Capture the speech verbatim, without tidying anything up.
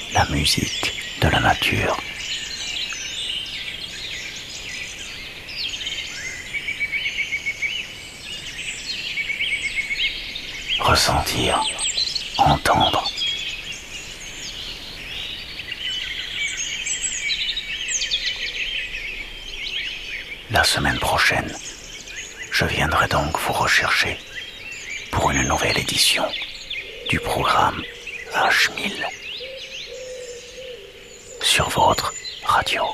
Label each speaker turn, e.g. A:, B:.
A: la musique de la nature. Ressentir, entendre. La semaine prochaine, je viendrai donc vous rechercher pour une nouvelle édition du programme H mille sur votre radio.